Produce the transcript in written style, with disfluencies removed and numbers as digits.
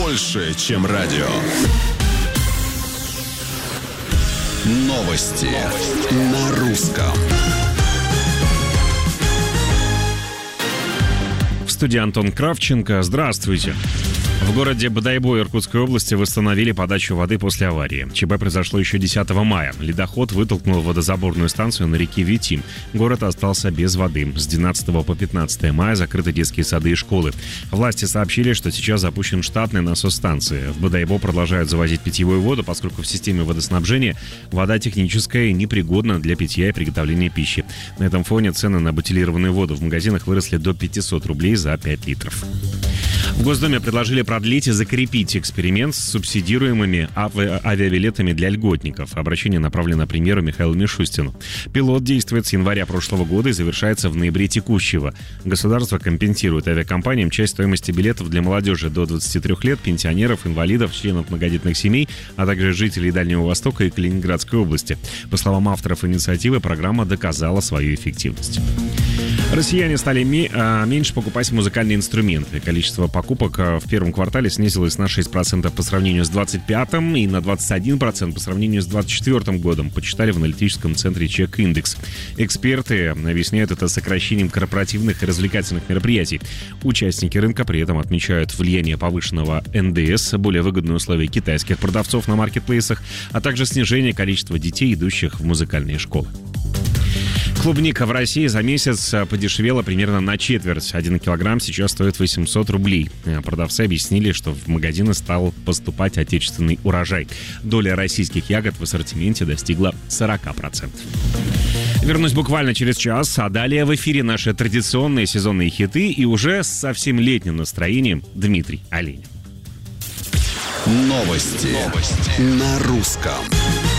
больше, чем радио. Новости на русском. В студии Антон Кравченко. Здравствуйте. В городе Бодайбо Иркутской области восстановили подачу воды после аварии. ЧП произошло еще 10 мая. Ледоход вытолкнул водозаборную станцию на реке Витим. Город остался без воды. С 12 по 15 мая закрыты детские сады и школы. Власти сообщили, что сейчас запущен штатный насос станции. В Бодайбо продолжают завозить питьевую воду, поскольку в системе водоснабжения вода техническая и непригодна для питья и приготовления пищи. На этом фоне цены на бутилированную воду в магазинах выросли до 500 рублей за 5 литров. В Госдуме предложили продлить и закрепить эксперимент с субсидируемыми авиабилетами для льготников. Обращение направлено премьеру Михаилу Мишустину. Пилот действует с января прошлого года и завершается в ноябре текущего. Государство компенсирует авиакомпаниям часть стоимости билетов для молодежи до 23 лет, пенсионеров, инвалидов, членов многодетных семей, а также жителей Дальнего Востока и Калининградской области. По словам авторов инициативы, программа доказала свою эффективность. Россияне стали меньше покупать музыкальные инструменты. Количество покупок в первом квартале снизилось на 6% по сравнению с 25-м и на 21% по сравнению с 24-м годом, почитали в аналитическом центре Чек-Индекс. Эксперты объясняют это сокращением корпоративных и развлекательных мероприятий. Участники рынка при этом отмечают влияние повышенного НДС, более выгодные условия китайских продавцов на маркетплейсах, а также снижение количества детей, идущих в музыкальные школы. Клубника в России за месяц подешевела примерно на четверть. 1 килограмм сейчас стоит 800 рублей. Продавцы объяснили, что в магазины стал поступать отечественный урожай. Доля российских ягод в ассортименте достигла 40%. Вернусь буквально через час, а далее в эфире наши традиционные сезонные хиты и уже с совсем летним настроением Дмитрий Оленин. Новости на русском.